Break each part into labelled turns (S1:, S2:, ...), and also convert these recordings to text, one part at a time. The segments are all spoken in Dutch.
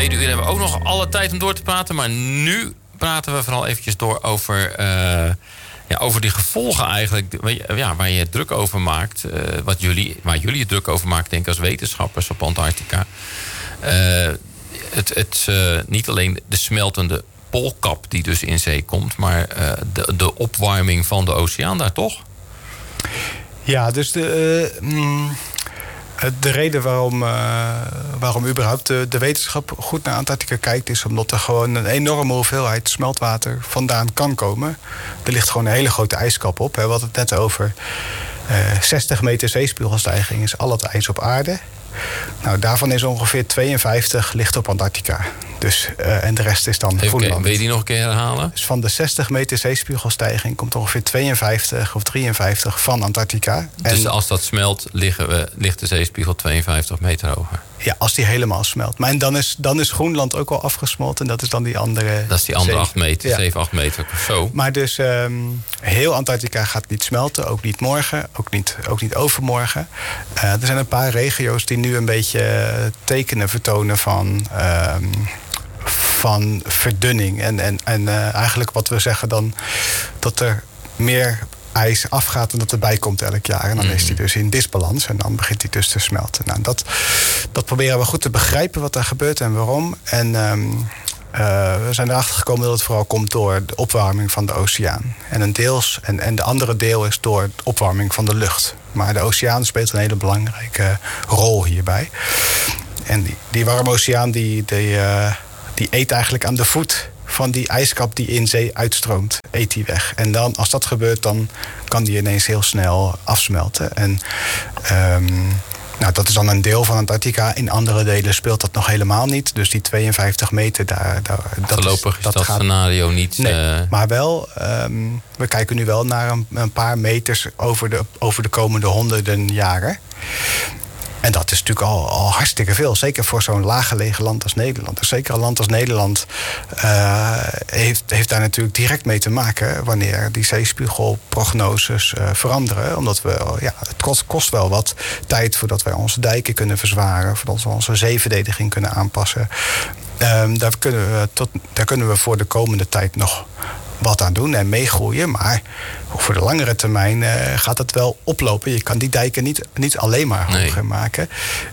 S1: tweede uur hebben we ook nog alle tijd om door te praten. Maar nu praten we vooral eventjes door over die gevolgen eigenlijk. Waar je druk over maakt. Waar jullie je druk over maken, denk ik, als wetenschappers op Antarctica. Niet alleen de smeltende poolkap die dus in zee komt, maar de opwarming van de oceaan daar, toch?
S2: Ja, dus de reden waarom überhaupt de wetenschap goed naar Antarctica kijkt, is omdat er gewoon een enorme hoeveelheid smeltwater vandaan kan komen. Er ligt gewoon een hele grote ijskap op. We hadden het net over 60 meter zeespiegelstijging is al het ijs op aarde. Nou, daarvan is ongeveer 52 ligt op Antarctica. Dus, en de rest is dan Groenland.
S1: Wil je die nog een keer herhalen?
S2: Dus van de 60 meter zeespiegelstijging komt ongeveer 52 of 53 van Antarctica.
S1: Dus als dat smelt, ligt de zeespiegel 52 meter hoger?
S2: Ja, als die helemaal smelt. Maar dan is Groenland ook al afgesmolten. En dat is dan die andere...
S1: Dat is die andere 8 meter, 7, 8 meter of zo.
S2: Maar dus heel Antarctica gaat niet smelten. Ook niet morgen, ook niet overmorgen. Er zijn een paar regio's die nu een beetje tekenen vertonen van verdunning. En eigenlijk wat we zeggen dan, dat er meer ijs afgaat en dat erbij komt elk jaar. En dan is die dus in disbalans en dan begint die dus te smelten. Nou, dat proberen we goed te begrijpen wat er gebeurt en waarom. En we zijn erachter gekomen dat het vooral komt door de opwarming van de oceaan. En de andere deel is door de opwarming van de lucht. Maar de oceaan speelt een hele belangrijke rol hierbij. En die warme oceaan die eet eigenlijk aan de voet van die ijskap die in zee uitstroomt, eet die weg. En dan, als dat gebeurt, dan kan die ineens heel snel afsmelten. En dat is dan een deel van Antarctica. In andere delen speelt dat nog helemaal niet. Dus die 52 meter,
S1: voorlopig is dat scenario niet...
S2: Nee, maar wel, we kijken nu wel naar een paar meters over de komende honderden jaren. En dat is natuurlijk al hartstikke veel. Zeker voor zo'n laaggelegen land als Nederland. Dus zeker een land als Nederland heeft daar natuurlijk direct mee te maken wanneer die zeespiegelprognoses veranderen. Omdat het kost wel wat tijd voordat wij onze dijken kunnen verzwaren. Voordat we onze zeeverdediging kunnen aanpassen. Daar kunnen we voor de komende tijd nog wat aan doen en meegroeien. Maar voor de langere termijn gaat het wel oplopen. Je kan die dijken niet alleen maar hoger maken.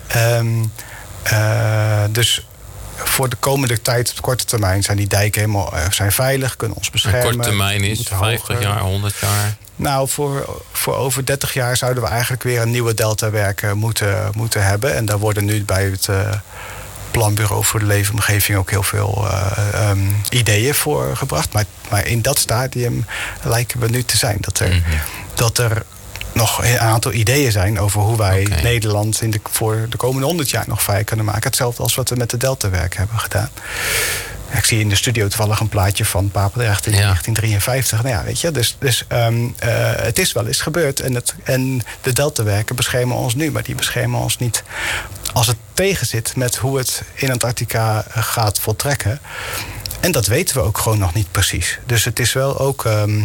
S2: Dus voor de komende tijd, op de korte termijn, zijn die dijken helemaal zijn veilig, kunnen ons beschermen.
S1: Een korte termijn is 50 jaar, 100 jaar?
S2: Nou, voor over 30 jaar zouden we eigenlijk weer een nieuwe deltawerken moeten hebben. En daar worden nu bij het Planbureau voor de Leefomgeving ook heel veel ideeën voor gebracht. Maar in dat stadium lijken we nu te zijn. Dat er nog een aantal ideeën zijn over hoe wij Nederland voor de komende 100 jaar nog vrij kunnen maken. Hetzelfde als wat we met de deltawerken hebben gedaan. Ik zie in de studio toevallig een plaatje van Papendrecht in 1953. Nou ja, weet je, dus het is wel eens gebeurd. En de deltawerken beschermen ons nu, maar die beschermen ons niet als het tegenzit met hoe het in Antarctica gaat voltrekken. En dat weten we ook gewoon nog niet precies. Dus het is wel ook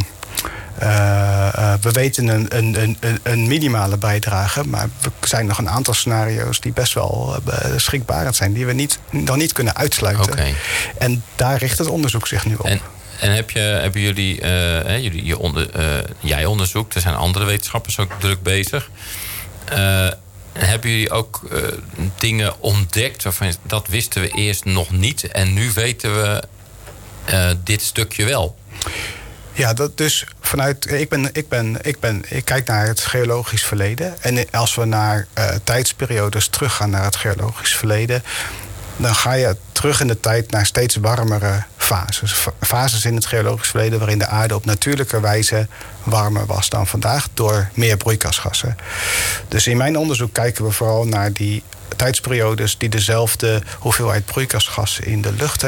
S2: we weten een minimale bijdrage, maar er zijn nog een aantal scenario's die best wel schrikbarend zijn, die we nog niet kunnen uitsluiten. Okay. En daar richt het onderzoek zich nu op.
S1: En hebben jullie, jij onderzoekt, er zijn andere wetenschappers ook druk bezig. Hebben jullie ook dingen ontdekt waarvan dat wisten we eerst nog niet en nu weten we dit stukje wel?
S2: Ja, dat dus vanuit. Ik kijk naar het geologisch verleden. En als we naar tijdsperiodes teruggaan naar het geologisch verleden, dan ga je terug in de tijd naar steeds warmere fases. Fases in het geologisch verleden waarin de aarde op natuurlijke wijze warmer was dan vandaag door meer broeikasgassen. Dus in mijn onderzoek kijken we vooral naar die tijdsperiodes die dezelfde hoeveelheid broeikasgassen in de lucht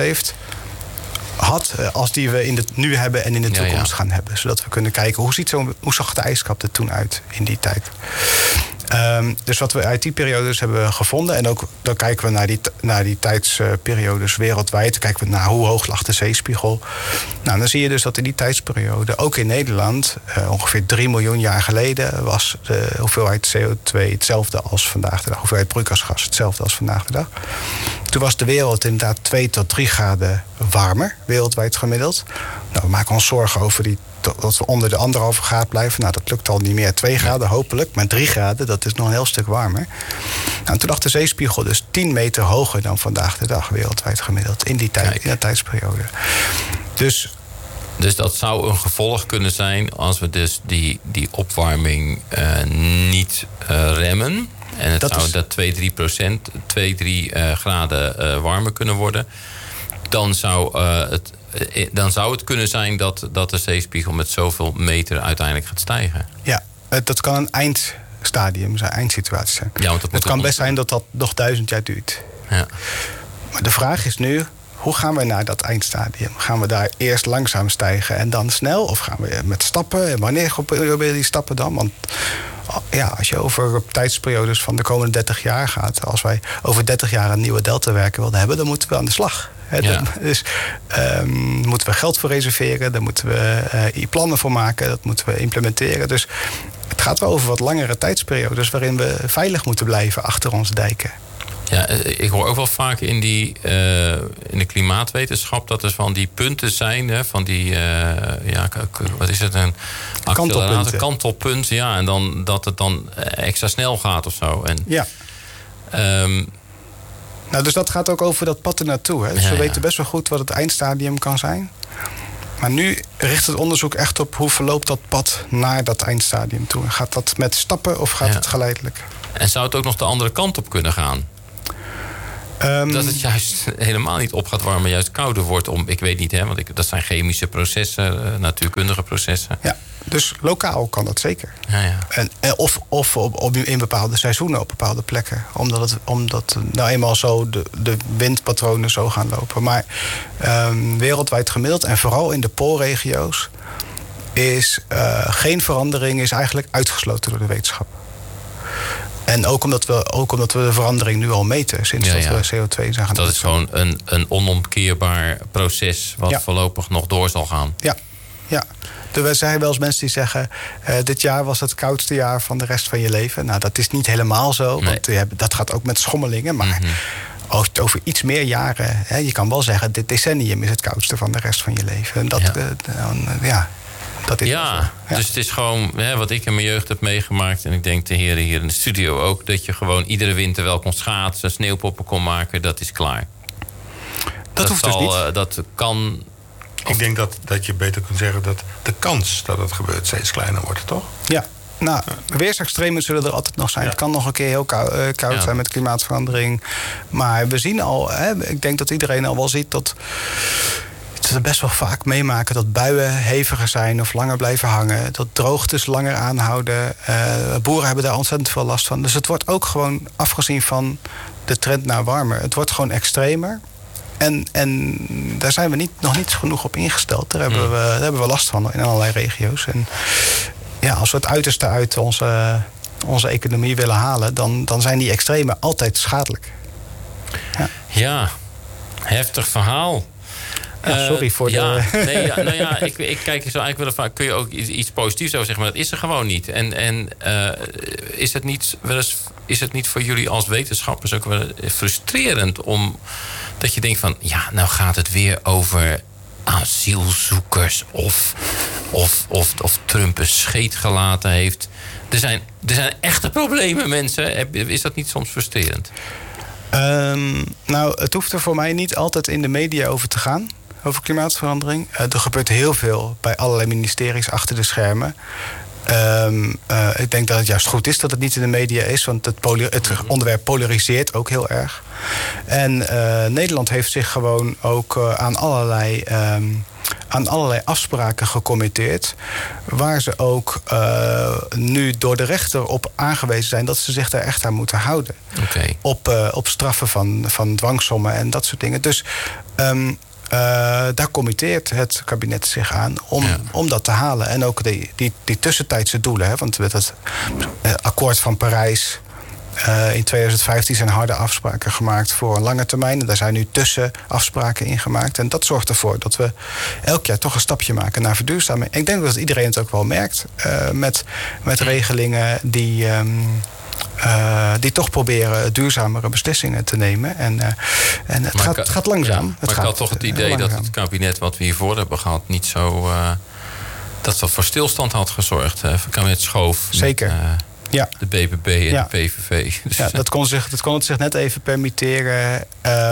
S2: als die we nu hebben en in de toekomst gaan hebben. Zodat we kunnen kijken hoe zag de ijskap er toen uit in die tijd. Dus wat we uit die periodes hebben gevonden, en ook dan kijken we naar die tijdsperiodes wereldwijd. Dan kijken we naar hoe hoog lag de zeespiegel. Nou, dan zie je dus dat in die tijdsperiode, ook in Nederland, ongeveer 3 miljoen jaar geleden, was de hoeveelheid CO2 hetzelfde als vandaag de dag. Hoeveelheid broeikasgas hetzelfde als vandaag de dag. Toen was de wereld inderdaad 2 tot 3 graden warmer, wereldwijd gemiddeld. Nou, we maken ons zorgen over dat we onder de 1,5 graad blijven. Nou, dat lukt al niet meer. 2 graden hopelijk, maar 3 graden, dat is nog een heel stuk warmer. Nou, toen lag de zeespiegel dus 10 meter hoger dan vandaag de dag, wereldwijd gemiddeld. In die tijdsperiode.
S1: Dus dat zou een gevolg kunnen zijn als we dus die opwarming niet remmen. En het zou 2-3 graden warmer kunnen worden. Dan zou het kunnen zijn dat de zeespiegel met zoveel meter uiteindelijk gaat stijgen.
S2: Ja, dat kan een eindstadium zijn, eindsituatie zijn.
S1: Ja, want
S2: het kan best zijn dat dat nog 1000 jaar duurt.
S1: Ja.
S2: Maar de vraag is nu, hoe gaan we naar dat eindstadium? Gaan we daar eerst langzaam stijgen en dan snel? Of gaan we met stappen? En wanneer gebeuren die stappen dan? Want ja, als je over tijdsperiodes van de komende 30 jaar gaat, als wij over 30 jaar een nieuwe deltawerken willen hebben, dan moeten we aan de slag.
S1: Ja.
S2: Dus moeten we geld voor reserveren, daar moeten we plannen voor maken, dat moeten we implementeren. Dus het gaat wel over wat langere tijdsperiodes waarin we veilig moeten blijven achter onze dijken.
S1: Ja, ik hoor ook wel vaak in de klimaatwetenschap dat er van die punten zijn, hè, van die, wat is het, een kantelpunt, ja, en dan dat het dan extra snel gaat of zo. En,
S2: ja. Nou, dus dat gaat ook over dat pad ernaartoe. Hè? Dus we weten best wel goed wat het eindstadium kan zijn. Maar nu richt het onderzoek echt op hoe verloopt dat pad naar dat eindstadium toe. Gaat dat met stappen of gaat het geleidelijk?
S1: En zou het ook nog de andere kant op kunnen gaan? Dat het juist helemaal niet op gaat warmen, juist kouder wordt. Ik weet niet, hè, want dat zijn chemische processen, natuurkundige processen. Ja,
S2: dus lokaal kan dat zeker.
S1: Ja.
S2: Of in bepaalde seizoenen op bepaalde plekken. Omdat nou eenmaal zo de windpatronen zo gaan lopen. Maar wereldwijd gemiddeld en vooral in de poolregio's is geen verandering is eigenlijk uitgesloten door de wetenschap. En ook omdat we de verandering nu al meten sinds dat we CO2 zijn gaan.
S1: Dat is gewoon een onomkeerbaar proces wat voorlopig nog door zal gaan.
S2: Ja. Er zijn wel eens mensen die zeggen, dit jaar was het koudste jaar van de rest van je leven. Nou, dat is niet helemaal zo, want dat gaat ook met schommelingen. Maar over iets meer jaren, je kan wel zeggen, dit decennium is het koudste van de rest van je leven. En dat is
S1: dus het is gewoon wat ik in mijn jeugd heb meegemaakt. En ik denk de heren hier in de studio ook. Dat je gewoon iedere winter wel kon schaatsen, sneeuwpoppen kon maken. Dat is klaar.
S2: Dat hoeft dus niet.
S1: Dat kan.
S3: Ik denk dat je beter kunt zeggen dat de kans dat het gebeurt steeds kleiner wordt, toch?
S2: Ja. Nou, weersextremen zullen er altijd nog zijn. Het kan nog een keer heel koud zijn met klimaatverandering. Maar we zien al, ik denk dat iedereen al wel ziet dat we best wel vaak meemaken dat buien heviger zijn of langer blijven hangen. Dat droogtes langer aanhouden. Boeren hebben daar ontzettend veel last van. Dus het wordt ook gewoon, afgezien van de trend naar warmer, het wordt gewoon extremer. En daar zijn we nog niet genoeg op ingesteld. Daar hebben we last van in allerlei regio's. En ja, als we het uiterste uit onze economie willen halen, dan zijn die extremen altijd schadelijk.
S1: Ja, heftig verhaal.
S2: Sorry voor de...
S1: Ik kijk zo eigenlijk willen vaak. Kun je ook iets positiefs over zeggen, maar dat is er gewoon niet. En is het niet voor jullie als wetenschappers ook wel frustrerend dat je denkt van, nou gaat het weer over asielzoekers of Trump een scheet gelaten heeft. Er zijn echte problemen, mensen. Is dat niet soms frustrerend?
S2: Nou, het hoeft er voor mij niet altijd in de media over te gaan. Over klimaatverandering. Er gebeurt heel veel bij allerlei ministeries achter de schermen. Ik denk dat het juist goed is dat het niet in de media is, want het onderwerp polariseert ook heel erg. En Nederland heeft zich gewoon ook aan allerlei afspraken gecommitteerd, waar ze ook nu door de rechter op aangewezen zijn dat ze zich daar echt aan moeten houden.
S1: Okay.
S2: Op straffen van dwangsommen en dat soort dingen. Dus daar committeert het kabinet zich aan om dat te halen. En ook die tussentijdse doelen. Hè, want met het akkoord van Parijs in 2015 zijn harde afspraken gemaakt voor een lange termijn. En daar zijn nu tussenafspraken in gemaakt. En dat zorgt ervoor dat we elk jaar toch een stapje maken naar verduurzaming. Ik denk dat iedereen het ook wel merkt met regelingen die die toch proberen duurzamere beslissingen te nemen. En het gaat langzaam.
S1: Ja, maar ik had toch het idee dat het kabinet wat we hiervoor hebben gehad niet zo... dat voor stilstand had gezorgd. Het kabinet schoof.
S2: Zeker.
S1: Met, de BBB en de PVV. Dus
S2: ja, dat kon het zich net even permitteren...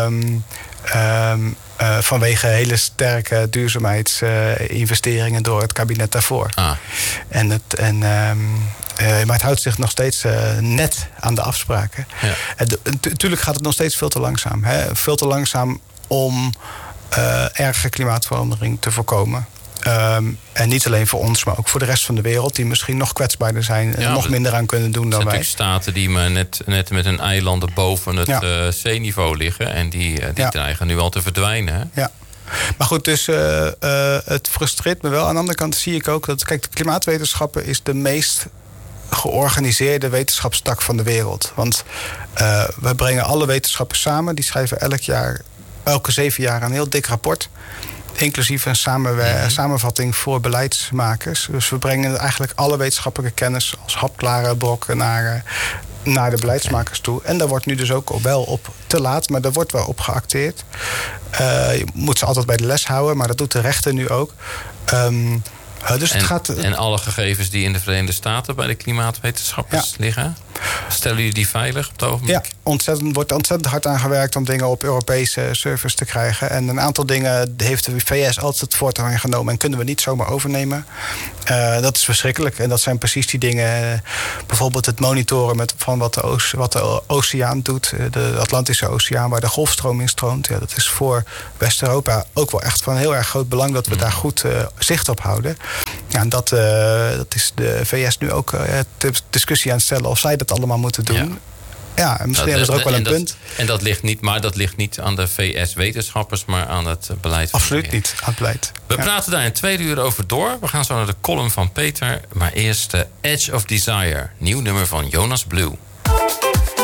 S2: vanwege hele sterke duurzaamheidsinvesteringen door het kabinet daarvoor. Maar het houdt zich nog steeds net aan de afspraken. Ja. Natuurlijk gaat het nog steeds veel te langzaam. Hè? Veel te langzaam om erge klimaatverandering te voorkomen. En niet alleen voor ons, maar ook voor de rest van de wereld... die misschien nog kwetsbaarder zijn en nog minder aan kunnen doen dan wij. Er zijn
S1: natuurlijk staten die maar net met hun eilanden boven het zeeniveau liggen... en die dreigen nu al te verdwijnen. Hè?
S2: Ja. Maar goed, dus het frustreert me wel. Aan de andere kant zie ik ook dat... Kijk, de klimaatwetenschappen is de meest georganiseerde wetenschapstak van de wereld. Want wij brengen alle wetenschappers samen. Die schrijven elke 7 jaar een heel dik rapport... inclusief een samenvatting voor beleidsmakers. Dus we brengen eigenlijk alle wetenschappelijke kennis... als hapklare brokken naar de beleidsmakers toe. En daar wordt nu dus ook wel op te laat... maar daar wordt wel op geacteerd. Je moet ze altijd bij de les houden... maar dat doet de rechter nu ook... Dus
S1: en alle gegevens die in de Verenigde Staten bij de klimaatwetenschappers liggen... stellen jullie die veilig op het ogenblik?
S2: Ja, wordt ontzettend hard aan gewerkt om dingen op Europese servers te krijgen. En een aantal dingen heeft de VS altijd het voortouw genomen... en kunnen we niet zomaar overnemen. Dat is verschrikkelijk. En dat zijn precies die dingen... bijvoorbeeld het monitoren van wat de oceaan doet. De Atlantische Oceaan, waar de golfstroom in stroomt. Ja, dat is voor West-Europa ook wel echt van heel erg groot belang... dat we daar goed zicht op houden. Ja, en dat is de VS nu ook de discussie aan het stellen... of zij dat allemaal moeten doen. Ja, en misschien hebben ze er ook wel een punt.
S1: En dat ligt niet aan de VS-wetenschappers... maar aan het beleid.
S2: Absoluut niet, aan het beleid.
S1: We praten daar in 2 uur over door. We gaan zo naar de column van Peter. Maar eerst Edge of Desire, nieuw nummer van Jonas Blue.